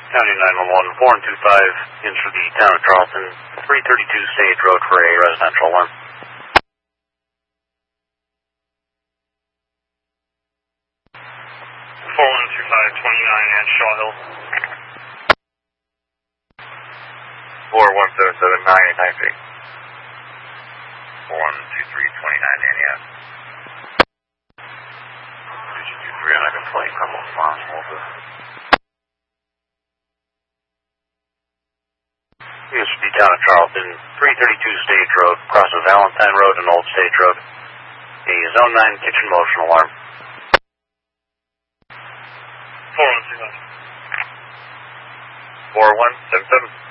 County 911, 4125, in for the town of Charleston, 332 Stage Road for a residential alarm. 4125, 29 and Shaw Hill. 4177, 993. 4123, 29 and yes. 223, and I can play a couple of songs also. This is the town of Charleston, 332 Stage Road, crosses Valentine Road and Old Stage Road. A Zone 9 kitchen motion alarm. 4127. 4177.